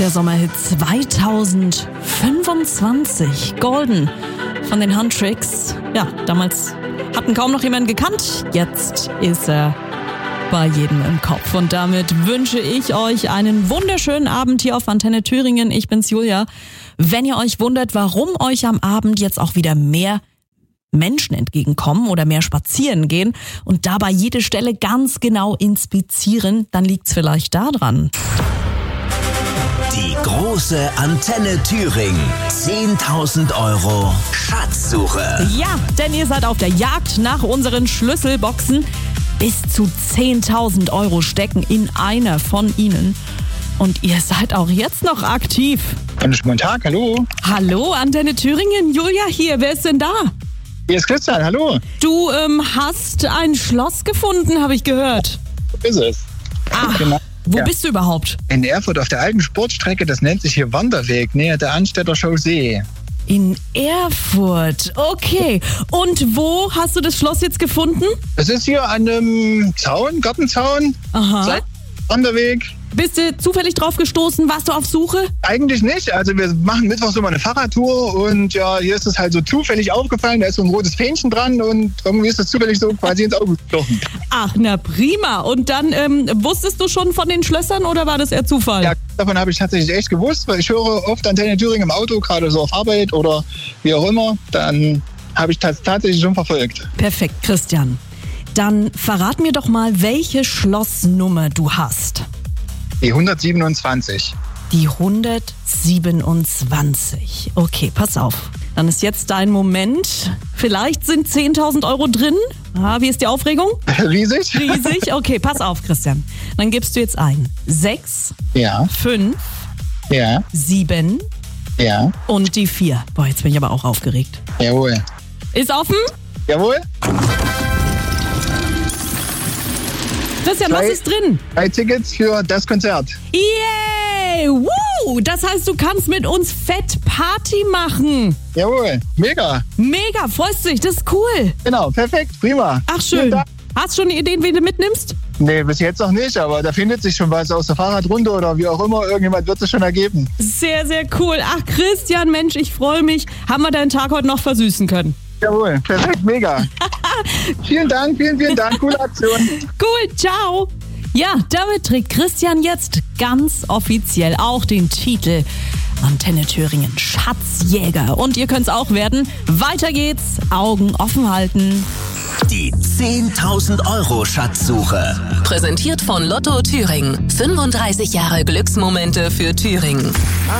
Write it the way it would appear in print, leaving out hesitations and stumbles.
Der Sommerhit 2025. Golden von den Huntrix. Ja, damals hatten kaum noch jemanden gekannt. Jetzt ist er bei jedem im Kopf. Und damit wünsche ich euch einen wunderschönen Abend hier auf Antenne Thüringen. Ich bin's Julia. Wenn ihr euch wundert, warum euch am Abend jetzt auch wieder mehr Menschen entgegenkommen oder mehr spazieren gehen und dabei jede Stelle ganz genau inspizieren, dann liegt's vielleicht daran. Die große Antenne Thüringen. 10.000 € Schatzsuche. Ja, denn ihr seid auf der Jagd nach unseren Schlüsselboxen. Bis zu 10.000 € stecken in einer von ihnen. Und ihr seid auch jetzt noch aktiv. Guten Tag, hallo. Hallo, Antenne Thüringen. Julia hier. Wer ist denn da? Hier ist Christian, hallo. Du hast ein Schloss gefunden, habe ich gehört. Wo ist es? Ach, genau. Wo bist du überhaupt? In Erfurt auf der alten Sportstrecke, das nennt sich hier Wanderweg, nähe der Anstädter Chaussee. In Erfurt, okay. Und wo hast du das Schloss jetzt gefunden? Es ist hier an einem Zaun, Gartenzaun. Aha. Wanderweg. Bist du zufällig drauf gestoßen? Warst du auf Suche? Eigentlich nicht. Also wir machen mittwochs immer eine Fahrradtour und ja, hier ist es halt so zufällig aufgefallen. Da ist so ein rotes Fähnchen dran und irgendwie ist es zufällig so quasi ins Auge gestochen. Ach, na prima. Und dann wusstest du schon von den Schlössern oder war das eher Zufall? Ja, davon habe ich tatsächlich echt gewusst, weil ich höre oft Antenne Thüringen im Auto, gerade so auf Arbeit oder wie auch immer. Dann habe ich das tatsächlich schon verfolgt. Perfekt, Christian. Dann verrat mir doch mal, welche Schlossnummer du hast. Die 127. Die 127. Okay, pass auf. Dann ist jetzt dein Moment. Vielleicht sind 10.000 € drin. Ah, wie ist die Aufregung? Riesig. Riesig? Okay, pass auf, Christian. Dann gibst du jetzt ein. 6, Ja. 5, Ja. 7 Ja. und die 4. Boah, jetzt bin ich aber auch aufgeregt. Jawohl. Ist offen? Jawohl. Christian, was ist drin? 3 Tickets für das Konzert. Yay! Woo! Das heißt, du kannst mit uns fett Party machen. Jawohl. Mega. Mega, freust dich, das ist cool. Genau, perfekt. Prima. Ach, schön. Hast du schon Ideen, wen du mitnimmst? Nee, bis jetzt noch nicht, aber da findet sich schon was aus der Fahrradrunde oder wie auch immer. Irgendjemand wird es schon ergeben. Sehr, sehr cool. Ach, Christian, Mensch, ich freue mich. Haben wir deinen Tag heute noch versüßen können? Jawohl, perfekt, mega. Vielen Dank, vielen Dank. Coole Aktion. Cool, ciao. Ja, damit trägt Christian jetzt ganz offiziell auch den Titel Antenne Thüringen Schatzjäger. Und ihr könnt's auch werden. Weiter geht's. Augen offen halten. Die 10.000 € Schatzsuche. Präsentiert von Lotto Thüringen. 35 Jahre Glücksmomente für Thüringen.